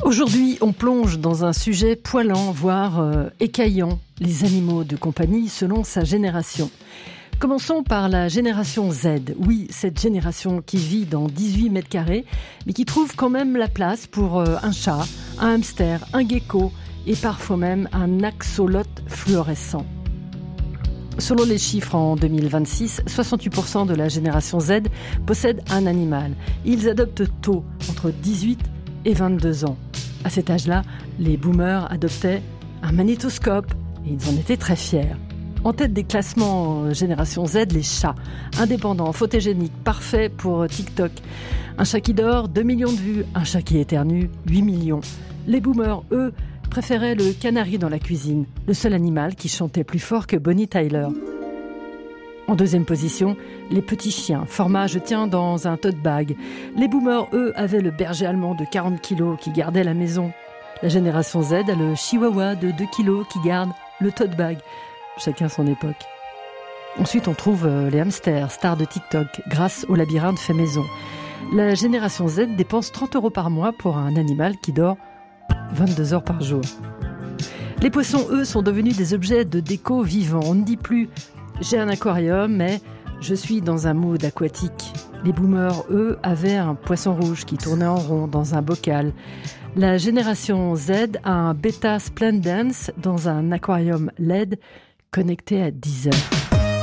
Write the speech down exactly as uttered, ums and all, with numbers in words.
Aujourd'hui, on plonge dans un sujet poilant, voire euh, écaillant, les animaux de compagnie selon sa génération. Commençons par la génération Z. Oui, cette génération qui vit dans dix-huit mètres carrés, mais qui trouve quand même la place pour euh, un chat, un hamster, un gecko et parfois même un axolote fluorescent. Selon les chiffres en deux mille vingt-six, soixante-huit pour cent de la génération Z possèdent un animal. Ils adoptent tôt, entre dix-huit et vingt-deux ans. À cet âge-là, les boomers adoptaient un magnétoscope et ils en étaient très fiers. En tête des classements génération Z, les chats. Indépendants, photogéniques, parfaits pour TikTok. Un chat qui dort, deux millions de vues. Un chat qui éternue, huit millions. Les boomers, eux, préféraient le canari dans la cuisine, le seul animal qui chantait plus fort que Bonnie Tyler. En deuxième position, les petits chiens, format je tiens dans un tote bag. Les boomers, eux, avaient le berger allemand de quarante kilos qui gardait la maison. La génération Z a le chihuahua de deux kilos qui garde le tote bag. Chacun son époque. Ensuite, on trouve les hamsters, stars de TikTok, grâce au labyrinthe fait maison. La génération Z dépense trente euros par mois pour un animal qui dort vingt-deux heures par jour. Les poissons, eux, sont devenus des objets de déco vivants. On ne dit plus « j'ai un aquarium, mais je suis dans un mood aquatique ». Les boomers, eux, avaient un poisson rouge qui tournait en rond dans un bocal. La génération Z a un Beta Splendens dans un aquarium L E D connecté à dix heures.